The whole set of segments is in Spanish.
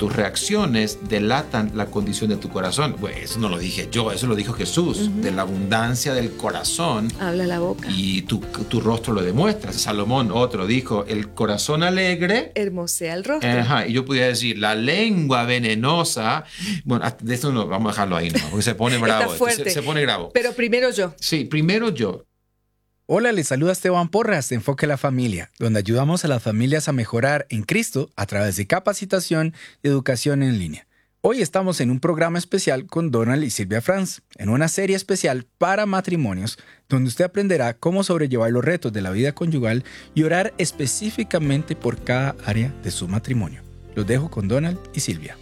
tus reacciones delatan la condición de tu corazón. Bueno, eso no lo dije yo, eso lo dijo Jesús. De la abundancia del corazón habla la boca. Y tu rostro lo demuestra. Salomón, otro, dijo, el corazón alegre hermosea el rostro. Y yo pudiera decir, la lengua venenosa. Bueno, de esto no, vamos a dejarlo ahí, ¿no? Porque se pone bravo. Está fuerte. Se pone bravo. Pero primero yo. Sí, primero yo. Hola, les saluda Esteban Porras de Enfoque a la Familia, donde ayudamos a las familias a mejorar en Cristo a través de capacitación y educación en línea. Hoy estamos en un programa especial con Donald y Silvia Franz, en una serie especial para matrimonios, donde usted aprenderá cómo sobrellevar los retos de la vida conyugal y orar específicamente por cada área de su matrimonio. Los dejo con Donald y Silvia.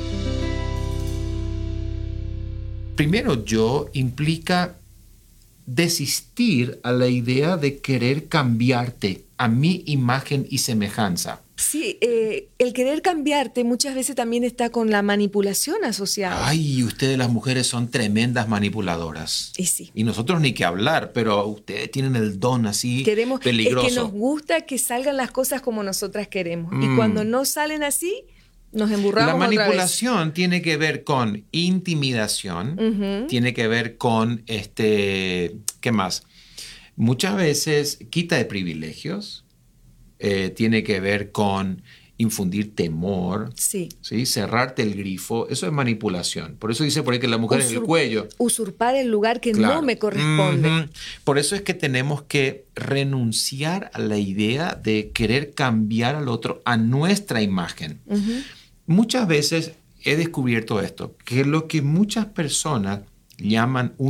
Primero yo implica desistir a la idea de querer cambiarte a mi imagen y semejanza. Sí, el querer cambiarte muchas veces también está con la manipulación asociada. Ay, ustedes las mujeres son tremendas manipuladoras. Y sí. Y nosotros ni que hablar, pero ustedes tienen el don así peligroso. Es que nos gusta que salgan las cosas como nosotras queremos. Y cuando no salen así, nos emburramos otra vez. La manipulación tiene que ver con intimidación, tiene que ver con, ¿qué más? Muchas veces quita de privilegios, tiene que ver con infundir temor, sí. Cerrarte el grifo, eso es manipulación. Por eso dice por ahí que la mujer es el cuello. Usurpar el lugar que no me corresponde. Por eso es que tenemos que renunciar a la idea de querer cambiar al otro a nuestra imagen. Muchas veces he descubierto esto, que lo que muchas personas llaman un